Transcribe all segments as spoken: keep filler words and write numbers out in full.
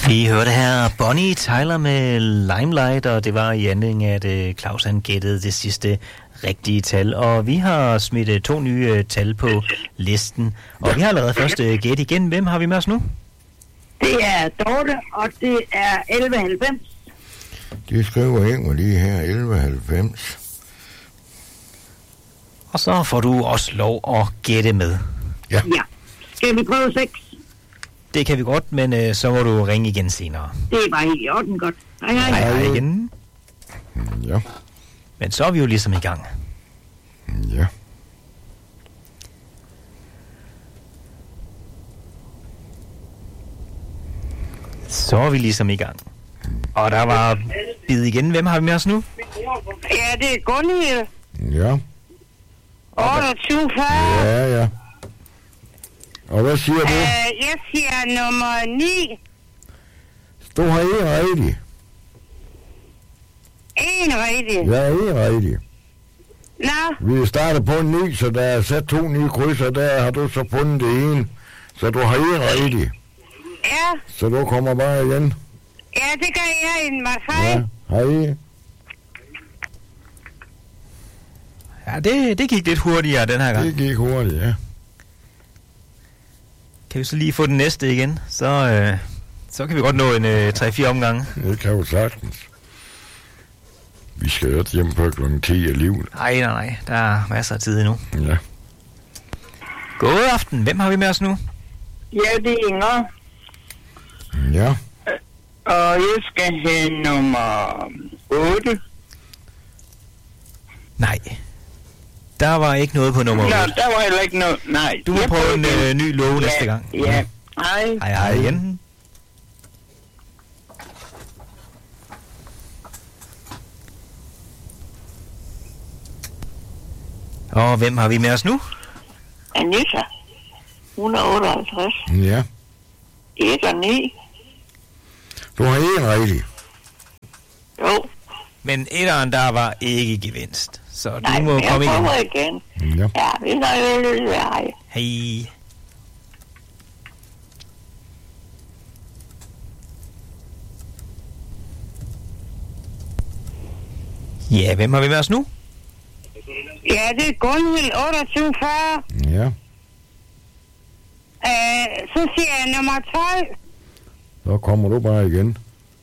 Vi hørte her Bonnie Tyler med Limelight, og det var i anledning af, at Claus han gættede det sidste rigtige tal. Og vi har smidt to nye tal på listen, og vi har allerede først gæt igen. Hvem har vi med os nu? Det er Dorte, og det er elleve halvfems. De skriver Inger lige her, elleve halvfems. Og så får du også lov at gætte med. Ja. Ja. Skal vi prøve seks? Det kan vi godt, men øh, så må du ringe igen senere. Det er bare helt i orden godt. Hej, hej. Hej, hej igen. Ja. Men så er vi jo ligesom i gang. Ja. Så er vi ligesom i gang. Og der var bid igen. Hvem har vi med os nu? Ja, det er Gunhild. Ja. otteogtyve fyrre. Ja, ja. Og hvad siger du? Uh, jeg siger nummer ni. Du har en rigtig. En rigtig. Ja, en rigtig. Nå. Vi starter på en ny, så der er sat to nye krydser, der har du så fundet det ene. Så du har en rigtig. Ja. Så du kommer bare igen. Ja, det gør jeg en mig. Hej. Ja, hej. Ja, det, det gik lidt hurtigere den her gang. Det gik hurtigt, ja. Kan vi så lige få den næste igen? Så, øh, så kan vi godt nå en øh, tre fire omgange. Det kan jo sagtens. Vi skal jo hjem på klokken ti alligevel. Nej, nej, nej. Der er masser af tid endnu. Ja. God aften. Hvem har vi med os nu? Ja, det er Inger. Ja. Og jeg skal have nummer otte. Nej. Der var ikke noget på nummer otte. Nå, der var heller ikke noget. Nej. Du må jeg prøve en øh, ny låge ja, næste gang. Ja. Hej. Hej, hej igen. Og hvem har vi med os nu? Anissa. et hundrede og otteoghalvtreds. Ja. et og ni. Du har en rigtig. Jo. Men etteren, der var ikke gevinst. Så du Nej, må jeg komme igen. prøver igen. Ja. Ja, vi er jo lidt hej. Hej. Ja, hvem har vi med os nu? Ja, det er Gunhild, otteogtyve fyrre. Ja. Øh, så siger jeg nummer tolv. Så kommer du bare igen.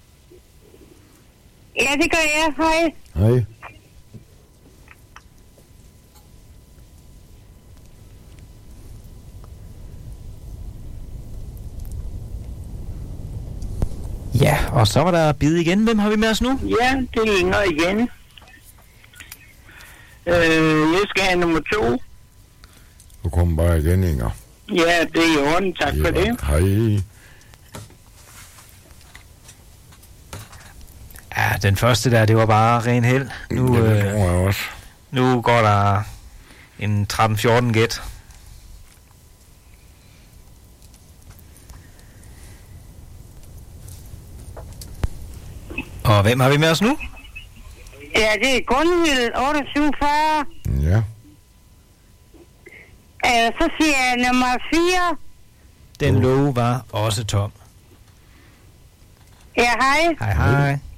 Ja, det gør jeg. Hej. Hej. Ja, og så var der bid igen. Hvem har vi med os nu? Ja, det er Inger igen. Øh, jeg skal have nummer to. Du kommer bare igen, Inger. Ja, det er i orden. Tak ja. for det. Hej. Ja, den første der, det var bare ren held. Nu, det øh, tror jeg også. nu går der en tretten fjorten gæt. Og hvem har vi med os nu? Ja, det er Gunhild, otteogtyve fyrre. Ja. Øh, så siger jeg nummer fire. Den låge var også tom. Ja, hej. Hej, hej.